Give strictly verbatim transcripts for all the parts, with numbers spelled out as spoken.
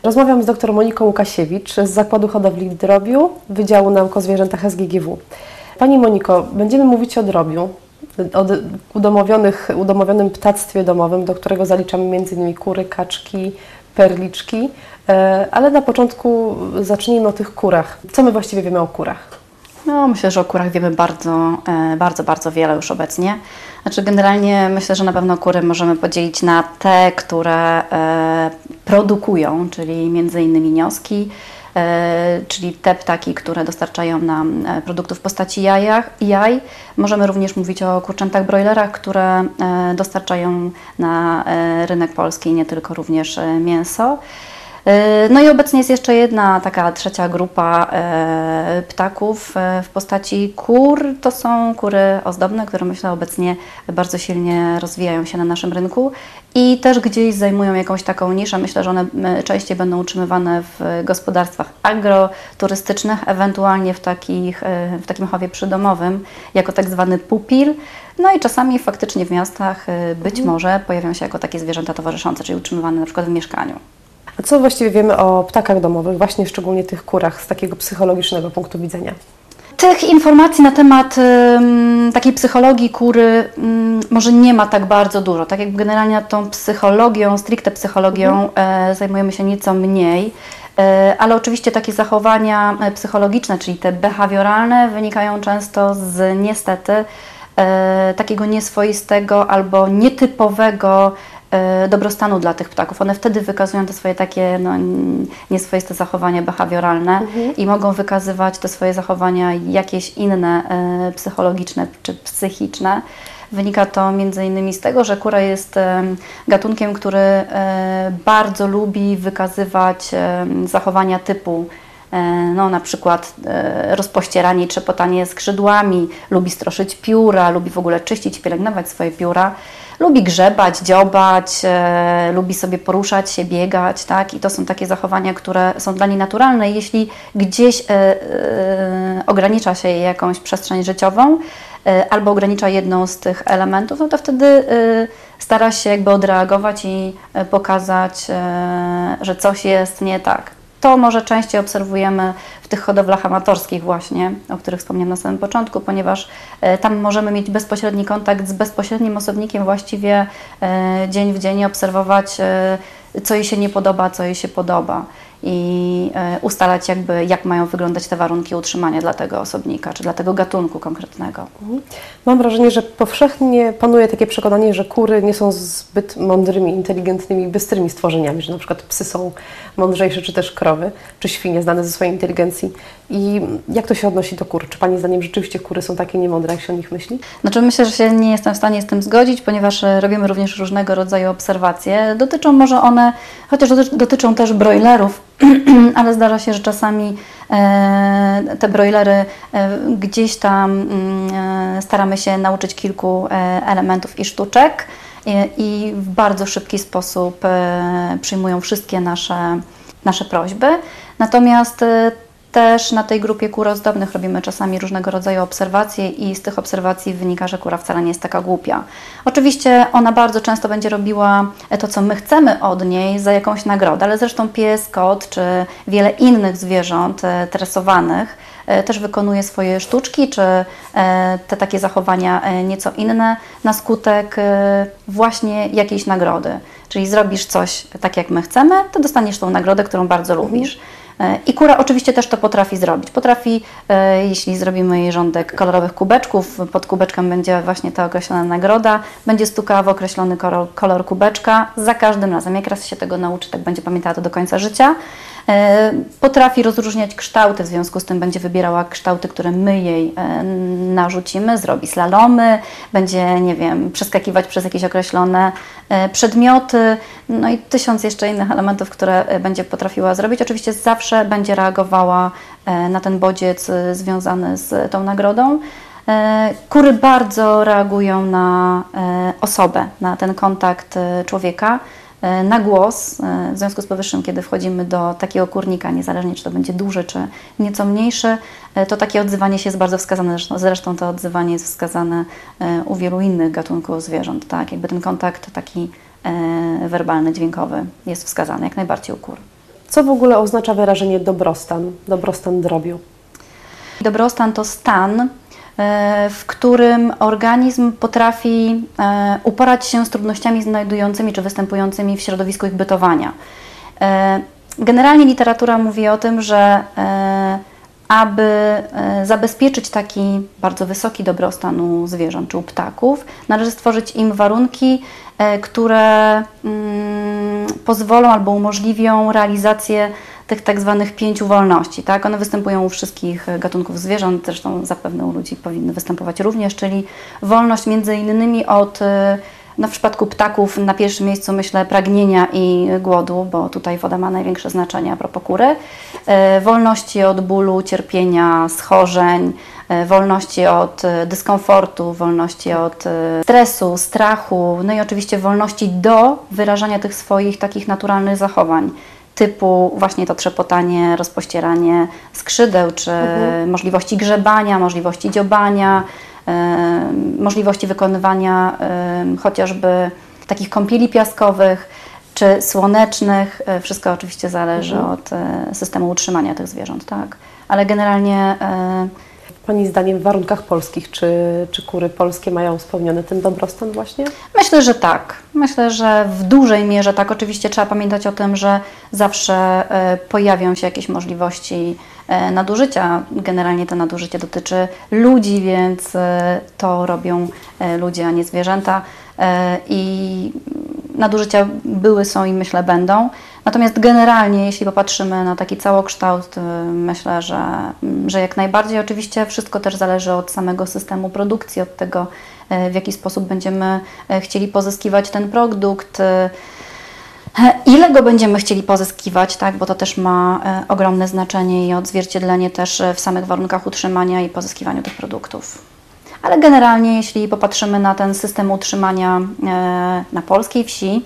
Rozmawiam z dr Moniką Łukasiewicz z Zakładu Hodowli w Drobiu, Wydziału Nauk o Zwierzętach S G G W. Pani Moniko, będziemy mówić o drobiu, o udomowionych, udomowionym ptactwie domowym, do którego zaliczamy między innymi kury, kaczki, perliczki, ale na początku zacznijmy o tych kurach. Co my właściwie wiemy o kurach? No, myślę, że o kurach wiemy bardzo, bardzo, bardzo wiele już obecnie. Znaczy generalnie myślę, że na pewno kury możemy podzielić na te, które e, produkują, czyli między innymi nioski, e, czyli te ptaki, które dostarczają nam produktów w postaci jajach, jaj. Możemy również mówić o kurczętach brojlerach, które e, dostarczają na e, rynek polski nie tylko również e, mięso. No i obecnie jest jeszcze jedna taka trzecia grupa e, ptaków e, w postaci kur. To są kury ozdobne, które myślę obecnie bardzo silnie rozwijają się na naszym rynku i też gdzieś zajmują jakąś taką niszę. Myślę, że one częściej będą utrzymywane w gospodarstwach agroturystycznych, ewentualnie w, takich, e, w takim chowie przydomowym, jako tak zwany pupil. No i czasami faktycznie w miastach e, być mhm. może pojawią się jako takie zwierzęta towarzyszące, czyli utrzymywane na przykład w mieszkaniu. A co właściwie wiemy o ptakach domowych, właśnie szczególnie tych kurach, z takiego psychologicznego punktu widzenia? Tych informacji na temat um, takiej psychologii kury um, może nie ma tak bardzo dużo. Tak jak generalnie nad tą psychologią, stricte psychologią mhm. e, zajmujemy się nieco mniej. E, ale oczywiście takie zachowania psychologiczne, czyli te behawioralne, wynikają często z niestety e, takiego nieswoistego albo nietypowego dobrostanu dla tych ptaków. One wtedy wykazują te swoje takie no, nieswoiste zachowania behawioralne mhm. i mogą wykazywać te swoje zachowania jakieś inne e, psychologiczne czy psychiczne. Wynika to między innymi z tego, że kura jest e, gatunkiem, który e, bardzo lubi wykazywać e, zachowania typu no, na przykład e, rozpościeranie i trzepotanie skrzydłami, lubi stroszyć pióra, lubi w ogóle czyścić i pielęgnować swoje pióra, lubi grzebać, dziobać, e, lubi sobie poruszać się, biegać, tak? I to są takie zachowania, które są dla niej naturalne. Jeśli gdzieś e, e, ogranicza się jej jakąś przestrzeń życiową e, albo ogranicza jedną z tych elementów, no to wtedy e, stara się jakby odreagować i e, pokazać, e, że coś jest nie tak. To może częściej obserwujemy w tych hodowlach amatorskich właśnie, o których wspomniałam na samym początku, ponieważ e, tam możemy mieć bezpośredni kontakt z bezpośrednim osobnikiem właściwie e, dzień w dzień, obserwować e, co jej się nie podoba, co jej się podoba i e, ustalać jakby jak mają wyglądać te warunki utrzymania dla tego osobnika, czy dla tego gatunku konkretnego. Mam wrażenie, że powszechnie panuje takie przekonanie, że kury nie są zbyt mądrymi, inteligentnymi, bystrymi stworzeniami, że na przykład psy są mądrzejsze, czy też krowy, czy świnie znane ze swojej inteligencji. I jak to się odnosi do kur? Czy Pani zdaniem rzeczywiście kury są takie niemądre, jak się o nich myśli? Znaczy myślę, że się nie jestem w stanie z tym zgodzić, ponieważ robimy również różnego rodzaju obserwacje. Dotyczą może one, chociaż dotyczą też brojlerów, ale zdarza się, że czasami e, te brojlery e, gdzieś tam e, staramy się nauczyć kilku e, elementów i sztuczek e, i w bardzo szybki sposób e, przyjmują wszystkie nasze, nasze prośby. Natomiast e, też na tej grupie kur ozdobnych robimy czasami różnego rodzaju obserwacje i z tych obserwacji wynika, że kura wcale nie jest taka głupia. Oczywiście ona bardzo często będzie robiła to, co my chcemy od niej za jakąś nagrodę, ale zresztą pies, kot czy wiele innych zwierząt tresowanych też wykonuje swoje sztuczki czy te takie zachowania nieco inne na skutek właśnie jakiejś nagrody. Czyli zrobisz coś tak, jak my chcemy, to dostaniesz tą nagrodę, którą bardzo lubisz. I kura oczywiście też to potrafi zrobić. Potrafi, e, jeśli zrobimy jej rządek kolorowych kubeczków, pod kubeczkiem będzie właśnie ta określona nagroda, będzie stukała w określony kolor, kolor kubeczka za każdym razem. Jak raz się tego nauczy, tak będzie pamiętała to do końca życia. E, potrafi rozróżniać kształty, w związku z tym będzie wybierała kształty, które my jej e, narzucimy, zrobi slalomy, będzie, nie wiem, przeskakiwać przez jakieś określone e, przedmioty, no i tysiąc jeszcze innych elementów, które e, będzie potrafiła zrobić. Oczywiście zawsze będzie reagowała na ten bodziec związany z tą nagrodą. Kury bardzo reagują na osobę, na ten kontakt człowieka, na głos. W związku z powyższym, kiedy wchodzimy do takiego kurnika, niezależnie czy to będzie duży, czy nieco mniejszy, to takie odzywanie się jest bardzo wskazane. Zresztą to odzywanie jest wskazane u wielu innych gatunków zwierząt. Tak? Jakby ten kontakt taki werbalny, dźwiękowy jest wskazany jak najbardziej u kur. Co w ogóle oznacza wyrażenie dobrostan, dobrostan drobiu? Dobrostan to stan, w którym organizm potrafi uporać się z trudnościami znajdującymi czy występującymi w środowisku ich bytowania. Generalnie literatura mówi o tym, że aby zabezpieczyć taki bardzo wysoki dobrostan u zwierząt czy u ptaków, należy stworzyć im warunki, które pozwolą albo umożliwią realizację tych tak zwanych pięciu wolności. Tak? One występują u wszystkich gatunków zwierząt, zresztą zapewne u ludzi powinny występować również, czyli wolność między innymi od, no w przypadku ptaków na pierwszym miejscu myślę pragnienia i głodu, bo tutaj woda ma największe znaczenie a propos kury, wolności od bólu, cierpienia, schorzeń, wolności od dyskomfortu, wolności od stresu, strachu, no i oczywiście wolności do wyrażania tych swoich takich naturalnych zachowań, typu właśnie to trzepotanie, rozpościeranie skrzydeł, czy mhm. możliwości grzebania, możliwości dziobania, y, możliwości wykonywania y, chociażby takich kąpieli piaskowych, czy słonecznych. Y, wszystko oczywiście zależy mhm. od y, systemu utrzymania tych zwierząt, tak? Ale generalnie y, Pani zdaniem w warunkach polskich, czy, czy kury polskie mają spełniony ten dobrostan właśnie? Myślę, że tak. Myślę, że w dużej mierze tak. Oczywiście trzeba pamiętać o tym, że zawsze pojawią się jakieś możliwości nadużycia. Generalnie to nadużycie dotyczy ludzi, więc to robią ludzie, a nie zwierzęta. I nadużycia były, są i myślę będą. Natomiast generalnie, jeśli popatrzymy na taki całokształt, myślę, że, że jak najbardziej. Oczywiście wszystko też zależy od samego systemu produkcji, od tego, w jaki sposób będziemy chcieli pozyskiwać ten produkt, ile go będziemy chcieli pozyskiwać, tak, bo to też ma ogromne znaczenie i odzwierciedlenie też w samych warunkach utrzymania i pozyskiwaniu tych produktów. Ale generalnie, jeśli popatrzymy na ten system utrzymania na polskiej wsi,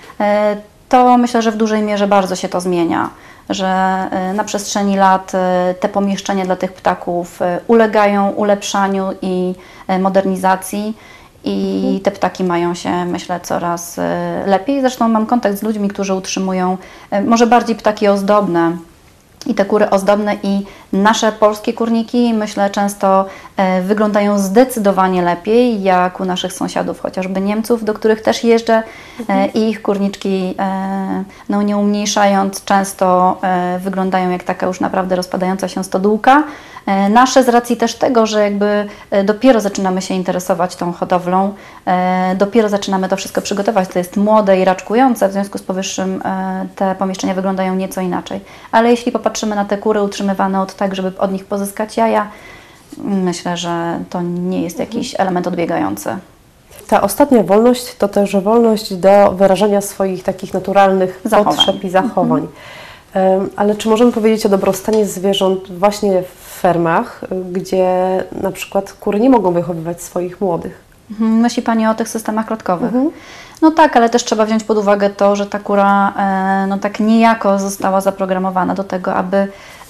to myślę, że w dużej mierze bardzo się to zmienia, że na przestrzeni lat te pomieszczenia dla tych ptaków ulegają ulepszaniu i modernizacji i te ptaki mają się, myślę, coraz lepiej. Zresztą mam kontakt z ludźmi, którzy utrzymują może bardziej ptaki ozdobne i te kury ozdobne i nasze polskie kurniki, myślę, często e, wyglądają zdecydowanie lepiej jak u naszych sąsiadów, chociażby Niemców, do których też jeżdżę e, i ich kurniczki, e, no nie umniejszając, często e, wyglądają jak taka już naprawdę rozpadająca się stodółka. E, nasze z racji też tego, że jakby e, dopiero zaczynamy się interesować tą hodowlą, e, dopiero zaczynamy to wszystko przygotować, to jest młode i raczkujące, w związku z powyższym e, te pomieszczenia wyglądają nieco inaczej. Ale jeśli popatrzymy na te kury utrzymywane od tak, żeby od nich pozyskać jaja, myślę, że to nie jest jakiś element odbiegający. Ta ostatnia wolność to też wolność do wyrażania swoich takich naturalnych zachowań. potrzeb i zachowań. Mhm. Ale czy możemy powiedzieć o dobrostanie zwierząt właśnie w fermach, gdzie na przykład kury nie mogą wychowywać swoich młodych? Mhm. Myśli Pani o tych systemach klatkowych? Mhm. No tak, ale też trzeba wziąć pod uwagę to, że ta kura no tak niejako została zaprogramowana do tego, aby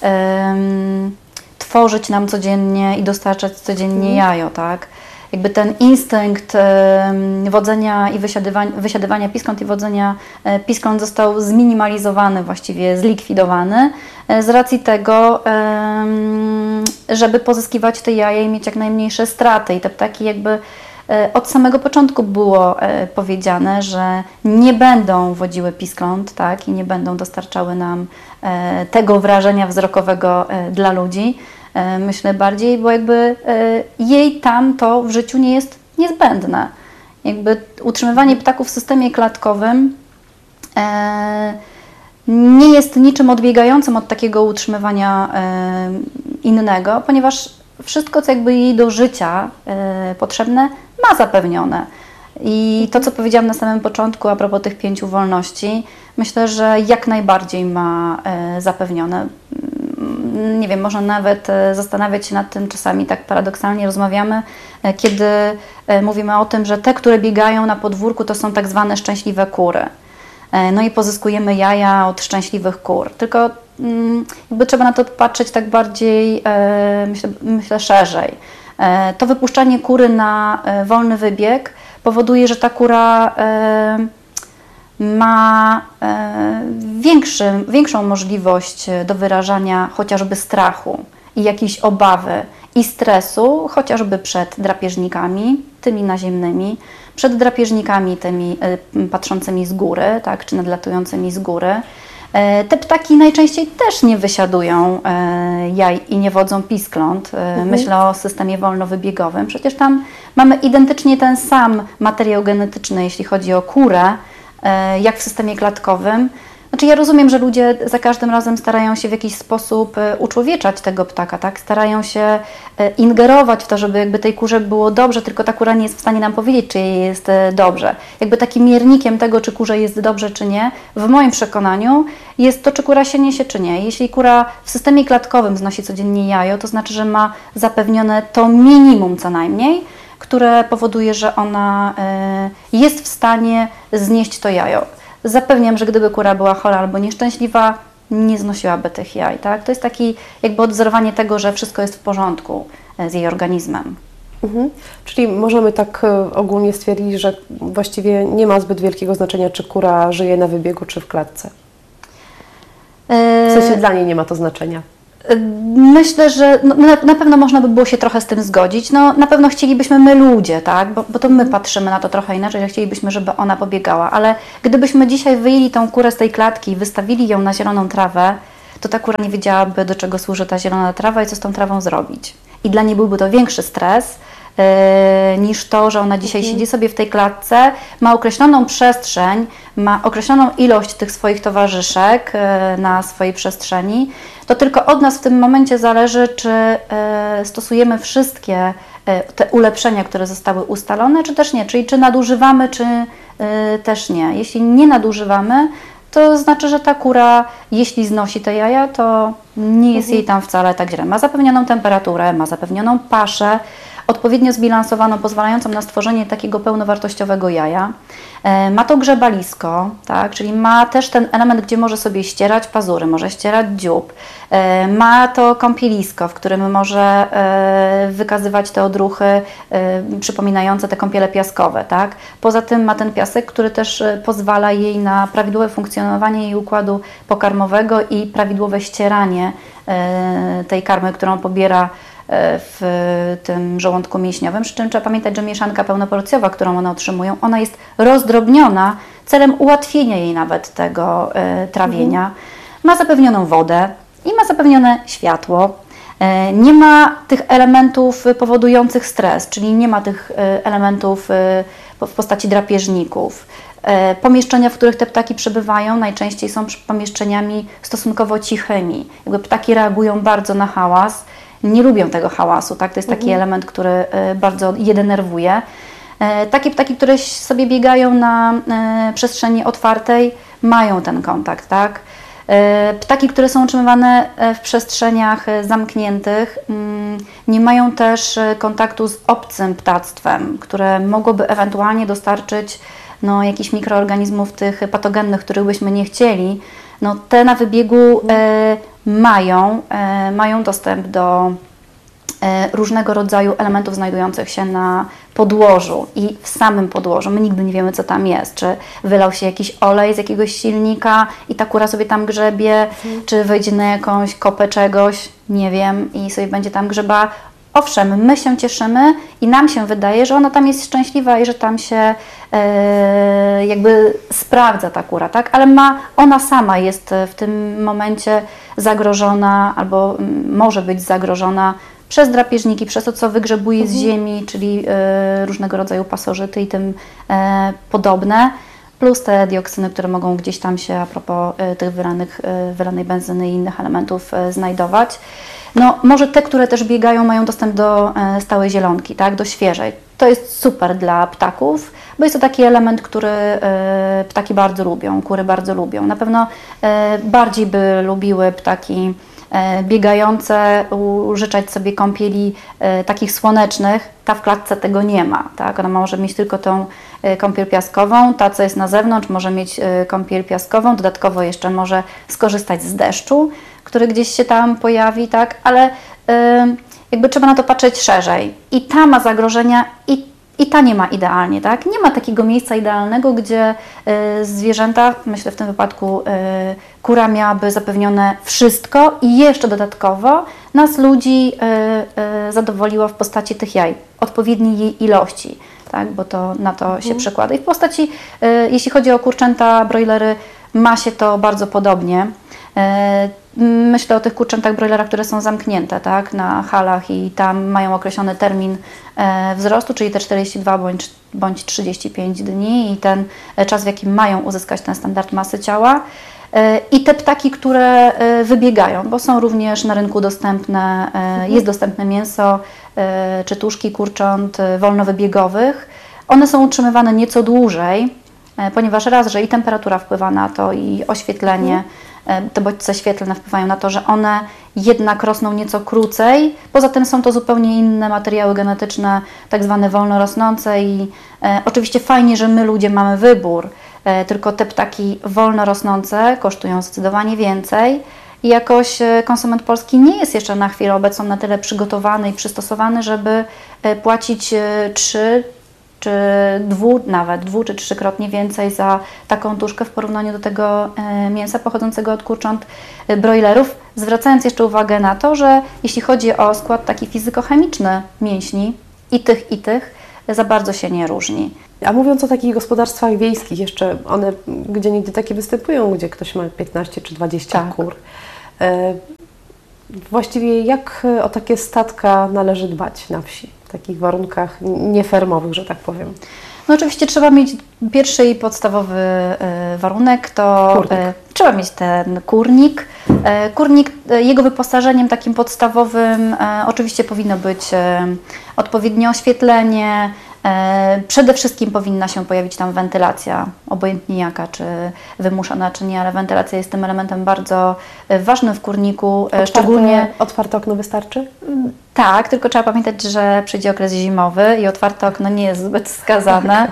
um, tworzyć nam codziennie i dostarczać codziennie mhm. jajo, tak? Jakby ten instynkt um, wodzenia i wysiadywania, wysiadywania piskląt i wodzenia e, piskląt został zminimalizowany, właściwie zlikwidowany e, z racji tego, um, żeby pozyskiwać te jaja i mieć jak najmniejsze straty i te ptaki jakby od samego początku było powiedziane, że nie będą wodziły piskląt, tak, i nie będą dostarczały nam tego wrażenia wzrokowego dla ludzi. Myślę bardziej, bo jakby jej tam to w życiu nie jest niezbędne. Jakby utrzymywanie ptaków w systemie klatkowym nie jest niczym odbiegającym od takiego utrzymywania innego, ponieważ wszystko, co jakby jej do życia y, potrzebne, ma zapewnione. I to, co powiedziałam na samym początku a propos tych pięciu wolności, myślę, że jak najbardziej ma y, zapewnione. Y, nie wiem, można nawet y, zastanawiać się nad tym, czasami tak paradoksalnie rozmawiamy, y, kiedy y, mówimy o tym, że te, które biegają na podwórku, to są tak zwane szczęśliwe kury. Y, no i pozyskujemy jaja od szczęśliwych kur. Tylko jakby trzeba na to patrzeć tak bardziej, myślę, myślę szerzej. To wypuszczanie kury na wolny wybieg powoduje, że ta kura ma większym, większą możliwość do wyrażania chociażby strachu i jakiejś obawy i stresu, chociażby przed drapieżnikami, tymi naziemnymi, przed drapieżnikami tymi y, patrzącymi z góry, tak, czy nadlatującymi z góry. Te ptaki najczęściej też nie wysiadują jaj i nie wodzą piskląt. Mhm. Myślę o systemie wolnowybiegowym. Przecież tam mamy identycznie ten sam materiał genetyczny, jeśli chodzi o kurę, jak w systemie klatkowym. Znaczy ja rozumiem, że ludzie za każdym razem starają się w jakiś sposób uczłowieczać tego ptaka, tak? Starają się ingerować w to, żeby jakby tej kurze było dobrze, tylko ta kura nie jest w stanie nam powiedzieć, czy jej jest dobrze. Jakby takim miernikiem tego, czy kurze jest dobrze, czy nie, w moim przekonaniu jest to, czy kura się niesie, czy nie. Jeśli kura w systemie klatkowym znosi codziennie jajo, to znaczy, że ma zapewnione to minimum co najmniej, które powoduje, że ona jest w stanie znieść to jajo. Zapewniam, że gdyby kura była chora albo nieszczęśliwa, nie znosiłaby tych jaj. Tak? To jest taki jakby odwzorowanie tego, że wszystko jest w porządku z jej organizmem. Mhm. Czyli możemy tak ogólnie stwierdzić, że właściwie nie ma zbyt wielkiego znaczenia, czy kura żyje na wybiegu, czy w klatce. W sensie dla niej nie ma to znaczenia. Myślę, że no, na, na pewno można by było się trochę z tym zgodzić. No, na pewno chcielibyśmy my ludzie, tak? bo, bo to my patrzymy na to trochę inaczej, że chcielibyśmy, żeby ona pobiegała, ale gdybyśmy dzisiaj wyjęli tą kurę z tej klatki i wystawili ją na zieloną trawę, to ta kura nie wiedziałaby, do czego służy ta zielona trawa i co z tą trawą zrobić. I dla niej byłby to większy stres, Yy, niż to, że ona dzisiaj mhm. siedzi sobie w tej klatce, ma określoną przestrzeń, ma określoną ilość tych swoich towarzyszek yy, na swojej przestrzeni. To tylko od nas w tym momencie zależy, czy yy, stosujemy wszystkie yy, te ulepszenia, które zostały ustalone, czy też nie. Czyli czy nadużywamy, czy yy, też nie. Jeśli nie nadużywamy, to znaczy, że ta kura, jeśli znosi te jaja, to nie jest mhm. jej tam wcale tak źle. Ma zapewnioną temperaturę, ma zapewnioną paszę, odpowiednio zbilansowaną, pozwalającą na stworzenie takiego pełnowartościowego jaja. E, ma to grzebalisko, tak? Czyli ma też ten element, gdzie może sobie ścierać pazury, może ścierać dziób. E, ma to kąpielisko, w którym może e, wykazywać te odruchy e, przypominające te kąpiele piaskowe. Tak? Poza tym ma ten piasek, który też pozwala jej na prawidłowe funkcjonowanie jej układu pokarmowego i prawidłowe ścieranie e, tej karmy, którą pobiera w tym żołądku mięśniowym, przy czym trzeba pamiętać, że mieszanka pełnoporcjowa, którą one otrzymują, ona jest rozdrobniona celem ułatwienia jej nawet tego e, trawienia. Mhm. Ma zapewnioną wodę i ma zapewnione światło. E, nie ma tych elementów powodujących stres, czyli nie ma tych e, elementów e, w postaci drapieżników. E, pomieszczenia, w których te ptaki przebywają, najczęściej są pomieszczeniami stosunkowo cichymi. Jakby ptaki reagują bardzo na hałas, nie lubią tego hałasu, tak? To jest taki mhm. element, który bardzo je denerwuje. Takie ptaki, które sobie biegają na przestrzeni otwartej, mają ten kontakt, tak? Ptaki, które są utrzymywane w przestrzeniach zamkniętych, nie mają też kontaktu z obcym ptactwem, które mogłoby ewentualnie dostarczyć no, jakichś mikroorganizmów tych patogennych, których byśmy nie chcieli. No, te na wybiegu e, mają, e, mają dostęp do e, różnego rodzaju elementów znajdujących się na podłożu i w samym podłożu. My nigdy nie wiemy, co tam jest. Czy wylał się jakiś olej z jakiegoś silnika i ta kura sobie tam grzebie, mhm. czy wejdzie na jakąś kopę czegoś, nie wiem, i sobie będzie tam grzebała. Owszem, my się cieszymy i nam się wydaje, że ona tam jest szczęśliwa i że tam się e, jakby sprawdza ta kura, tak? Ale ma, ona sama jest w tym momencie zagrożona albo może być zagrożona przez drapieżniki, przez to, co wygrzebuje mhm. z ziemi, czyli e, różnego rodzaju pasożyty i tym e, podobne, plus te dioksyny, które mogą gdzieś tam się a propos e, tych wylanych, e, wylanej benzyny i innych elementów e, znajdować. No, może te, które też biegają, mają dostęp do e, stałej zielonki, tak, do świeżej. To jest super dla ptaków, bo jest to taki element, który e, ptaki bardzo lubią, kury bardzo lubią. Na pewno e, bardziej by lubiły ptaki e, biegające, użyczać sobie kąpieli e, takich słonecznych. Ta w klatce tego nie ma, tak? Ona może mieć tylko tą e, kąpiel piaskową, ta, co jest na zewnątrz, może mieć e, kąpiel piaskową, dodatkowo jeszcze może skorzystać z deszczu, który gdzieś się tam pojawi, tak, ale y, jakby trzeba na to patrzeć szerzej. I ta ma zagrożenia, i I ta nie ma idealnie, tak? Nie ma takiego miejsca idealnego, gdzie y, zwierzęta, myślę w tym wypadku y, kura miałaby zapewnione wszystko i jeszcze dodatkowo nas ludzi y, y, zadowoliło w postaci tych jaj, odpowiedniej jej ilości, tak? Bo to na to mhm. się przekłada. I w postaci, y, jeśli chodzi o kurczęta, brojlery, ma się to bardzo podobnie. Myślę o tych kurczętach brojlerach, które są zamknięte, tak, na halach i tam mają określony termin wzrostu, czyli te czterdzieści dwa bądź, bądź trzydzieści pięć dni i ten czas, w jakim mają uzyskać ten standard masy ciała. I te ptaki, które wybiegają, bo są również na rynku dostępne, mhm. jest dostępne mięso czy tuszki kurcząt wolnowybiegowych. One są utrzymywane nieco dłużej, ponieważ raz, że i temperatura wpływa na to, i oświetlenie, mhm. te bodźce świetlne wpływają na to, że one jednak rosną nieco krócej. Poza tym są to zupełnie inne materiały genetyczne, tak zwane wolno rosnące i e, oczywiście fajnie, że my ludzie mamy wybór, e, tylko te ptaki wolno rosnące kosztują zdecydowanie więcej i jakoś e, konsument polski nie jest jeszcze na chwilę obecną na tyle przygotowany i przystosowany, żeby e, płacić e, trzy czy dwu, nawet dwu czy trzykrotnie więcej za taką tuszkę w porównaniu do tego e, mięsa pochodzącego od kurcząt e, brojlerów. Zwracając jeszcze uwagę na to, że jeśli chodzi o skład taki fizykochemiczny mięśni i tych i tych, e, za bardzo się nie różni. A mówiąc o takich gospodarstwach wiejskich, jeszcze one gdzie nigdy takie występują, gdzie ktoś ma piętnaście czy dwadzieścia tak. kur. E, właściwie jak o takie statka należy dbać na wsi? W takich warunkach niefermowych, że tak powiem. No oczywiście trzeba mieć pierwszy i podstawowy y, warunek, to y, trzeba mieć ten kurnik. Y, kurnik, y, jego wyposażeniem takim podstawowym y, oczywiście powinno być y, odpowiednie oświetlenie, y, przede wszystkim powinna się pojawić tam wentylacja, obojętnie jaka, czy wymuszana, czy nie, ale wentylacja jest tym elementem bardzo y, ważnym w kurniku. Otwarte, szczególnie otwarte okno wystarczy? Tak, tylko trzeba pamiętać, że przyjdzie okres zimowy i otwarte okno nie jest zbyt wskazane,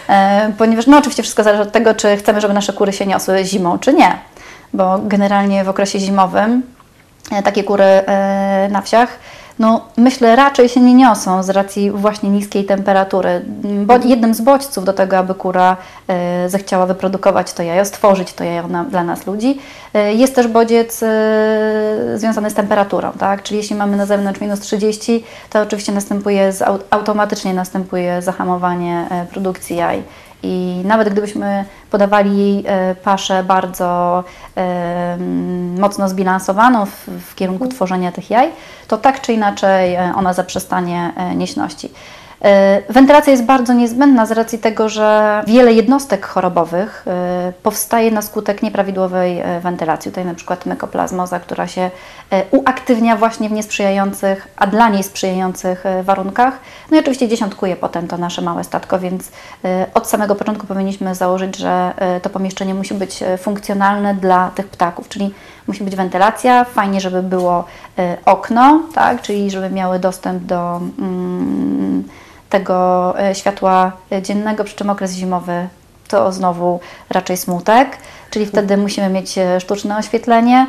e, ponieważ no oczywiście wszystko zależy od tego, czy chcemy, żeby nasze kury się niosły zimą, czy nie, bo generalnie w okresie zimowym e, takie kury e, na wsiach, no myślę, raczej się nie niosą z racji właśnie niskiej temperatury. Bo jednym z bodźców do tego, aby kura e, zechciała wyprodukować to jajo, stworzyć to jajo na, dla nas ludzi, e, jest też bodziec e, związany z temperaturą, tak? Czyli jeśli mamy na zewnątrz minus trzydzieści, to oczywiście następuje, z, automatycznie następuje zahamowanie e, produkcji jaj. I nawet gdybyśmy podawali jej paszę bardzo e, mocno zbilansowaną w, w kierunku tworzenia tych jaj, to tak czy inaczej ona zaprzestanie nieśności. Wentylacja jest bardzo niezbędna z racji tego, że wiele jednostek chorobowych powstaje na skutek nieprawidłowej wentylacji. Tutaj na przykład mykoplazmoza, która się uaktywnia właśnie w niesprzyjających, a dla niej sprzyjających warunkach. No i oczywiście dziesiątkuje potem to nasze małe statko, więc od samego początku powinniśmy założyć, że to pomieszczenie musi być funkcjonalne dla tych ptaków, czyli musi być wentylacja, fajnie, żeby było okno, tak, czyli żeby miały dostęp do mm, tego światła dziennego, przy czym okres zimowy to znowu raczej smutek, czyli wtedy musimy mieć sztuczne oświetlenie.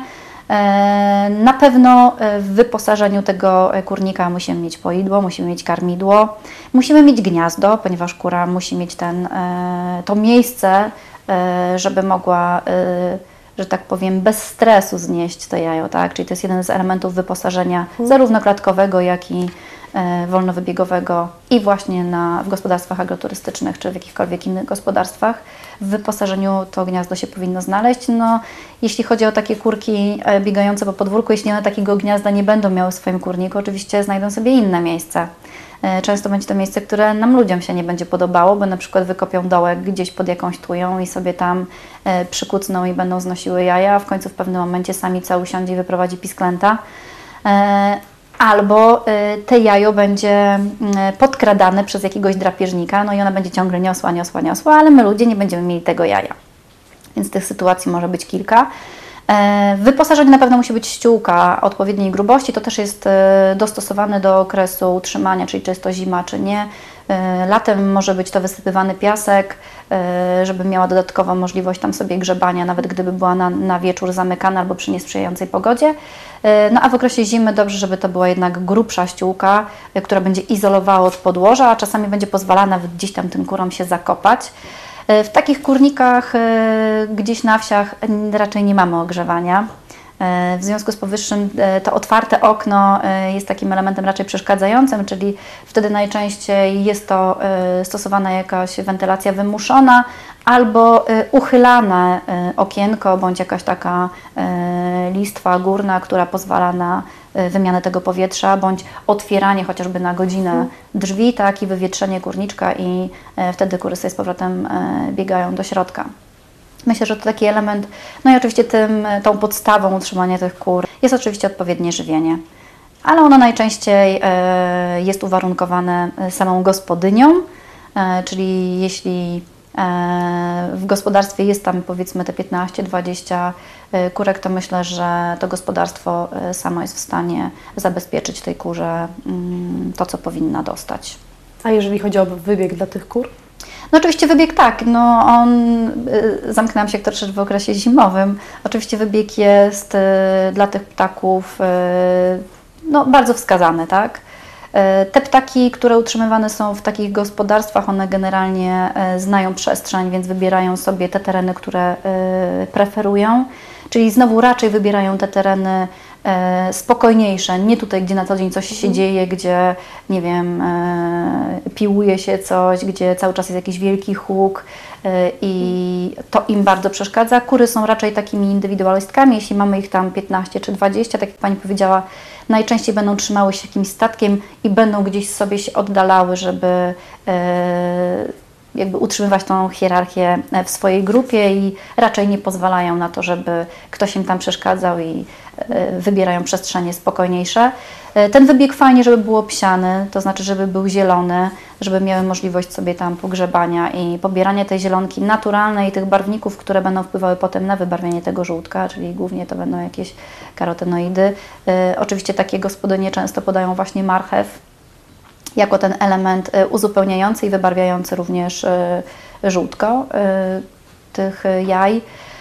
Na pewno w wyposażeniu tego kurnika musimy mieć poidło, musimy mieć karmidło, musimy mieć gniazdo, ponieważ kura musi mieć ten, to miejsce, żeby mogła, że tak powiem, bez stresu znieść to jajo, tak? Czyli to jest jeden z elementów wyposażenia zarówno klatkowego, jak i wolnowybiegowego i właśnie na, w gospodarstwach agroturystycznych czy w jakichkolwiek innych gospodarstwach. W wyposażeniu to gniazdo się powinno znaleźć. No, jeśli chodzi o takie kurki biegające po podwórku, jeśli one takiego gniazda nie będą miały w swoim kurniku, oczywiście znajdą sobie inne miejsce. Często będzie to miejsce, które nam ludziom się nie będzie podobało, bo na przykład wykopią dołek gdzieś pod jakąś tują i sobie tam przykucną i będą znosiły jaja, a w końcu w pewnym momencie samica usiądzie i wyprowadzi pisklęta. Albo te jajo będzie podkradane przez jakiegoś drapieżnika, no i ona będzie ciągle niosła, niosła, niosła, ale my ludzie nie będziemy mieli tego jaja. Więc tych sytuacji może być kilka. Wyposażenie na pewno musi być ściółka odpowiedniej grubości, to też jest dostosowane do okresu utrzymania, czyli czy jest to zima, czy nie. Latem może być to wysypywany piasek, żeby miała dodatkową możliwość tam sobie grzebania, nawet gdyby była na, na wieczór zamykana albo przy niesprzyjającej pogodzie. No a w okresie zimy dobrze, żeby to była jednak grubsza ściółka, która będzie izolowała od podłoża, a czasami będzie pozwalała nawet gdzieś tam tym kurom się zakopać. W takich kurnikach gdzieś na wsiach raczej nie mamy ogrzewania. W związku z powyższym to otwarte okno jest takim elementem raczej przeszkadzającym, czyli wtedy najczęściej jest to stosowana jakaś wentylacja wymuszona albo uchylane okienko bądź jakaś taka listwa górna, która pozwala na wymianę tego powietrza, bądź otwieranie chociażby na godzinę drzwi, tak, i wywietrzenie kurniczka i wtedy kury sobie z powrotem biegają do środka. Myślę, że to taki element, no i oczywiście tym, tą podstawą utrzymania tych kur jest oczywiście odpowiednie żywienie, ale ono najczęściej e, jest uwarunkowane samą gospodynią, e, czyli jeśli e, w gospodarstwie jest tam powiedzmy te piętnaście dwadzieścia kurek, to myślę, że to gospodarstwo samo jest w stanie zabezpieczyć tej kurze mm, to, co powinna dostać. A jeżeli chodzi o wybieg dla tych kur? No oczywiście wybieg tak, no on, y, zamknęłam się troszeczkę w okresie zimowym, oczywiście wybieg jest y, dla tych ptaków y, no, bardzo wskazany, tak. Y, te ptaki, które utrzymywane są w takich gospodarstwach, one generalnie y, znają przestrzeń, więc wybierają sobie te tereny, które y, preferują, czyli znowu raczej wybierają te tereny e, spokojniejsze, nie tutaj, gdzie na co dzień coś się dzieje, gdzie, nie wiem, e, piłuje się coś, gdzie cały czas jest jakiś wielki huk e, i to im bardzo przeszkadza. Kury są raczej takimi indywidualistkami, jeśli mamy ich tam piętnaście czy dwadzieścia, tak jak Pani powiedziała, najczęściej będą trzymały się jakimś statkiem i będą gdzieś sobie się oddalały, żeby e, jakby utrzymywać tą hierarchię w swojej grupie i raczej nie pozwalają na to, żeby ktoś im tam przeszkadzał i wybierają przestrzenie spokojniejsze. Ten wybieg fajnie, żeby był obsiany, to znaczy, żeby był zielony, żeby miały możliwość sobie tam pogrzebania i pobierania tej zielonki naturalnej i tych barwników, które będą wpływały potem na wybarwienie tego żółtka, czyli głównie to będą jakieś karotenoidy. Oczywiście takie gospodynie często podają właśnie marchew jako ten element uzupełniający i wybarwiający również żółtko tych jaj.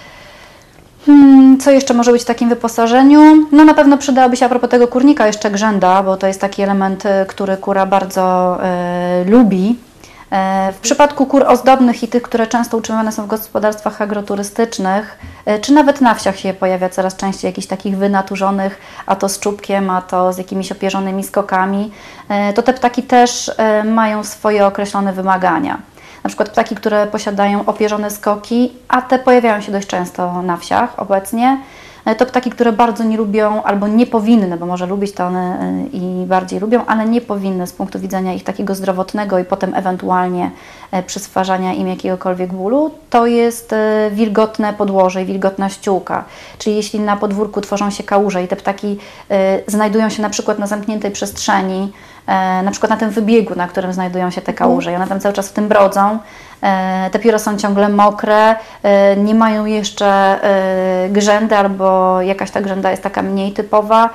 Co jeszcze może być w takim wyposażeniu? No na pewno przydałoby się a propos tego kurnika jeszcze grzęda, bo to jest taki element, który kura bardzo y, lubi. W przypadku kur ozdobnych i tych, które często utrzymywane są w gospodarstwach agroturystycznych, czy nawet na wsiach się pojawia coraz częściej jakichś takich wynaturzonych, a to z czubkiem, a to z jakimiś opierzonymi skokami, to te ptaki też mają swoje określone wymagania. Na przykład ptaki, które posiadają opierzone skoki, a te pojawiają się dość często na wsiach obecnie, to ptaki, które bardzo nie lubią albo nie powinny, bo może lubić to one i bardziej lubią, ale nie powinny z punktu widzenia ich takiego zdrowotnego i potem ewentualnie przysparzania im jakiegokolwiek bólu, to jest wilgotne podłoże i wilgotna ściółka. Czyli jeśli na podwórku tworzą się kałuże i te ptaki znajdują się na przykład na zamkniętej przestrzeni, na przykład na tym wybiegu, na którym znajdują się te kałuże i one tam cały czas w tym brodzą, te pióra są ciągle mokre, nie mają jeszcze grzędy albo jakaś ta grzęda jest taka mniej typowa.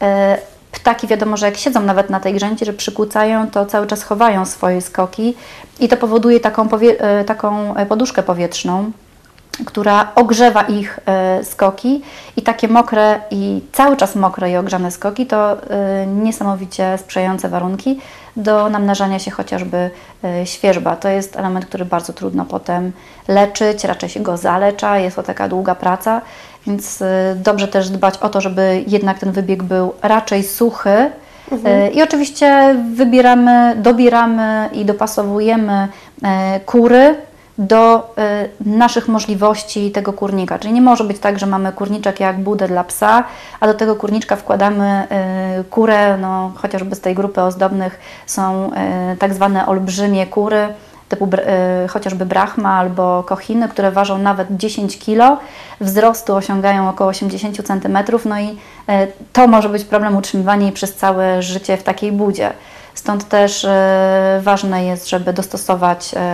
Ptaki wiadomo, że jak siedzą nawet na tej grzędzie, że przykłócają, to cały czas chowają swoje skoki i to powoduje taką, taką poduszkę powietrzną, która ogrzewa ich skoki i takie mokre i cały czas mokre i ogrzane skoki to niesamowicie sprzyjające warunki do namnażania się chociażby świerzba. To jest element, który bardzo trudno potem leczyć, raczej się go zalecza, jest to taka długa praca, więc dobrze też dbać o to, żeby jednak ten wybieg był raczej suchy. Mhm. I oczywiście wybieramy, dobieramy i dopasowujemy kury do y, naszych możliwości tego kurnika. Czyli nie może być tak, że mamy kurniczek jak budę dla psa, a do tego kurniczka wkładamy y, kurę, no, chociażby z tej grupy ozdobnych są y, tak zwane olbrzymie kury, typu y, chociażby brahma albo kochiny, które ważą nawet dziesięć kilo, wzrostu osiągają około osiemdziesiąt centymetrów, no i y, to może być problem utrzymywania jej przez całe życie w takiej budzie. Stąd też y, ważne jest, żeby dostosować y,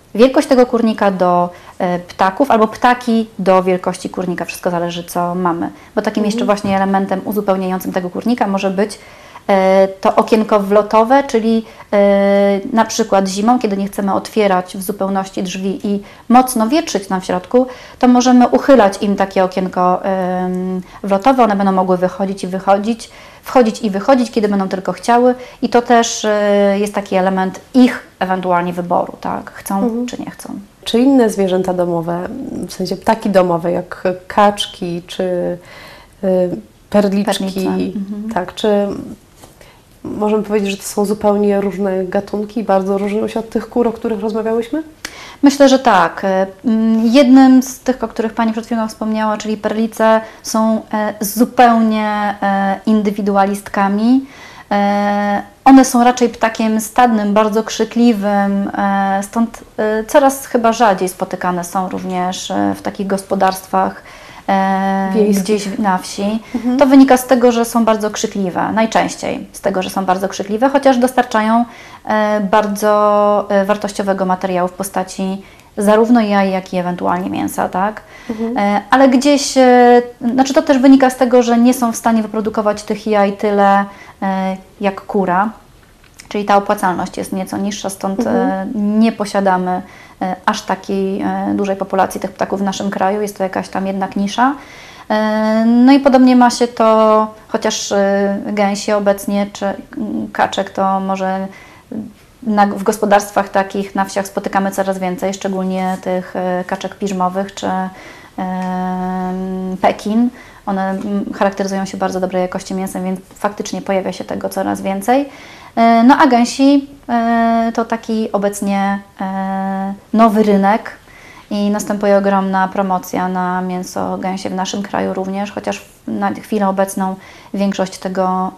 wielkość tego kurnika do e, ptaków albo ptaki do wielkości kurnika. Wszystko zależy, co mamy. Bo takim Mhm. jeszcze właśnie elementem uzupełniającym tego kurnika może być e, to okienko wlotowe, czyli e, na przykład zimą, kiedy nie chcemy otwierać w zupełności drzwi i mocno wietrzyć nam w środku, to możemy uchylać im takie okienko e, wlotowe. One będą mogły wychodzić i wychodzić, wchodzić i wychodzić, kiedy będą tylko chciały i to też e, jest taki element ich ewentualnie wyboru, tak? Chcą Mhm. czy nie chcą. Czy inne zwierzęta domowe, w sensie ptaki domowe, jak kaczki czy y, perliczki, Perlice, mhm. tak, czy możemy powiedzieć, że to są zupełnie różne gatunki, bardzo różnią się od tych kur, o których rozmawiałyśmy? Myślę, że tak. Mm, Jednym z tych, o których Pani przed chwilą wspomniała, czyli perlice, są e, zupełnie e, indywidualistkami. E, One są raczej ptakiem stadnym, bardzo krzykliwym, e, stąd e, coraz chyba rzadziej spotykane są również e, w takich gospodarstwach e, Wiejskich. gdzieś na wsi. Mhm. To wynika z tego, że są bardzo krzykliwe, najczęściej z tego, że są bardzo krzykliwe, chociaż dostarczają e, bardzo e, wartościowego materiału w postaci zarówno jaj, jak i ewentualnie mięsa, tak? Mhm. E, ale gdzieś, e, znaczy to też wynika z tego, że nie są w stanie wyprodukować tych jaj tyle e, jak kura, czyli ta opłacalność jest nieco niższa, stąd Mhm. e, nie posiadamy e, aż takiej e, dużej populacji tych ptaków w naszym kraju, jest to jakaś tam jednak nisza. E, No i podobnie ma się to, chociaż e, gęsi obecnie, czy mm, kaczek, to może na, w gospodarstwach takich na wsiach spotykamy coraz więcej, szczególnie tych e, kaczek piżmowych czy e, Pekin. One mm, charakteryzują się bardzo dobrej jakości mięsem, więc faktycznie pojawia się tego coraz więcej. E, No a gęsi e, to taki obecnie e, nowy rynek i następuje ogromna promocja na mięso gęsie w naszym kraju również, chociaż na chwilę obecną większość tego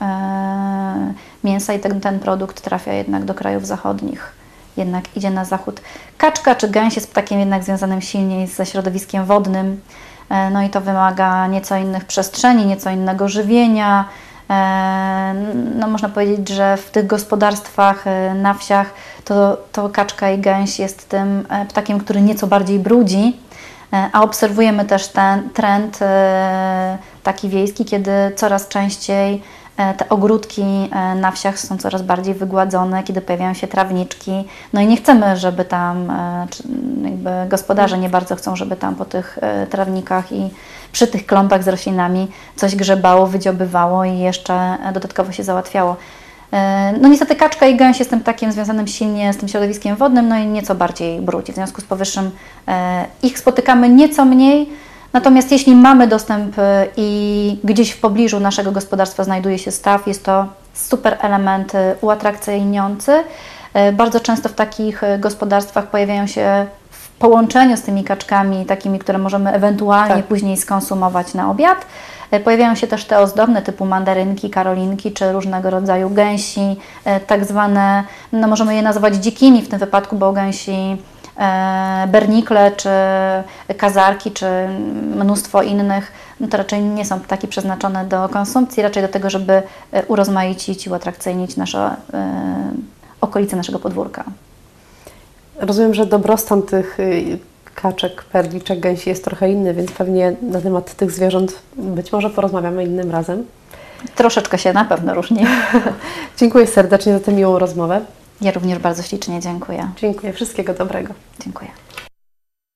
e, mięsa i ten, ten produkt trafia jednak do krajów zachodnich, jednak idzie na zachód. Kaczka czy gęś jest ptakiem jednak związanym silniej ze środowiskiem wodnym, e, no i to wymaga nieco innych przestrzeni, nieco innego żywienia. E, No, można powiedzieć, że w tych gospodarstwach e, na wsiach to, to kaczka i gęś jest tym e, ptakiem, który nieco bardziej brudzi, e, a obserwujemy też ten trend e, taki wiejski, kiedy coraz częściej e, te ogródki e, na wsiach są coraz bardziej wygładzone, kiedy pojawiają się trawniczki. No i nie chcemy, żeby tam, e, czy jakby gospodarze nie bardzo chcą, żeby tam po tych e, trawnikach i przy tych klombach z roślinami coś grzebało, wydziobywało i jeszcze dodatkowo się załatwiało. No niestety kaczka i gęś jest tym ptakiem związanym silnie z tym środowiskiem wodnym, no i nieco bardziej brudzi. W związku z powyższym ich spotykamy nieco mniej, natomiast jeśli mamy dostęp i gdzieś w pobliżu naszego gospodarstwa znajduje się staw, jest to super element uatrakcyjniący. Bardzo często w takich gospodarstwach pojawiają się w połączeniu z tymi kaczkami, takimi, które możemy ewentualnie Tak. później skonsumować na obiad. Pojawiają się też te ozdobne typu mandarynki, karolinki czy różnego rodzaju gęsi, tak zwane, no możemy je nazywać dzikimi w tym wypadku, bo gęsi e, bernikle czy kazarki czy mnóstwo innych, no to raczej nie są ptaki przeznaczone do konsumpcji, raczej do tego, żeby urozmaicić i uatrakcyjnić nasze e, okolice naszego podwórka. Rozumiem, że dobrostan tych y, kaczek, perliczek, gęsi jest trochę inny, więc pewnie na temat tych zwierząt być może porozmawiamy innym razem. Troszeczkę się na pewno różni. Dziękuję serdecznie za tę miłą rozmowę. Ja również bardzo ślicznie dziękuję. Dziękuję. Wszystkiego dobrego. Dziękuję.